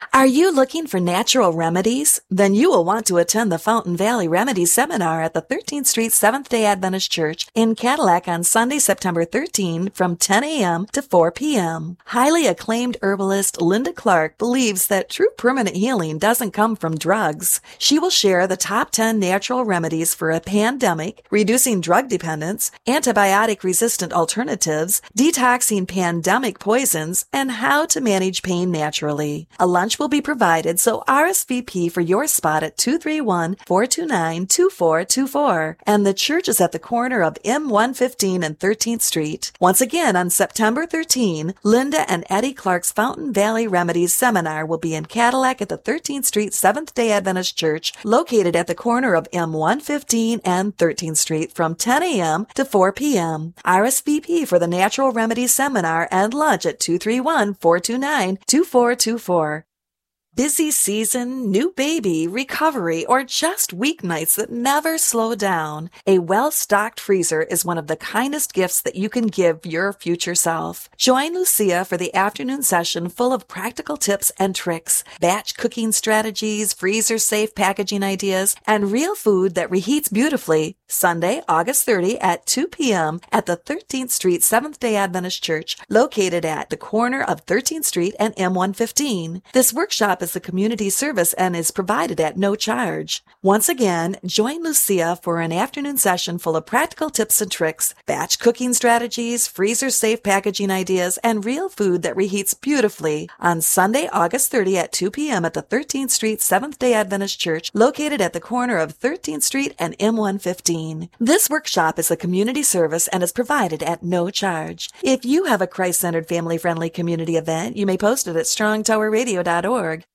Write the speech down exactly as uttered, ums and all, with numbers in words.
Are you looking for natural remedies? Then you will want to attend the Fountain Valley Remedies Seminar at the thirteenth Street Seventh-day Adventist Church in Cadillac on Sunday, September thirteenth from ten a.m. to four p.m. Highly acclaimed herbalist Linda Clark believes that true permanent healing doesn't come from drugs. She will share the top ten natural remedies for a pandemic, reducing drug dependence, antibiotic-resistant alternatives, detoxing pandemic poisons, and how to manage pain naturally. A lunch will be provided, so R S V P for your spot at two three one, four two nine, two four two four. And the church is at the corner of M one fifteen and thirteenth Street. Once again, on September thirteenth, Linda and Eddie Clark's Fountain Valley Remedies Seminar will be in Cadillac at the thirteenth Street Seventh-day Adventist Church, located at the corner of M one fifteen and thirteenth Street from ten a.m. to four p.m. R S V P for the Natural Remedies Seminar and lunch at two three one, four two nine, two four two four. Busy season, new baby, recovery, or just weeknights that never slow down, a well-stocked freezer is one of the kindest gifts that you can give your future self. Join Lucia for the afternoon session full of practical tips and tricks, batch cooking strategies, freezer-safe packaging ideas, and real food that reheats beautifully, Sunday, August thirtieth at two p.m. at the thirteenth Street Seventh-day Adventist Church, located at the corner of thirteenth Street and M one fifteen. This workshop is a community service and is provided at no charge. Once again, join Lucia for an afternoon session full of practical tips and tricks, batch cooking strategies, freezer-safe packaging ideas, and real food that reheats beautifully on Sunday, August thirtieth at two p.m. at the thirteenth Street Seventh-day Adventist Church, located at the corner of thirteenth Street and M one fifteen. This workshop is a community service and is provided at no charge. If you have a Christ-centered, family-friendly community event, you may post it at strong tower radio dot org.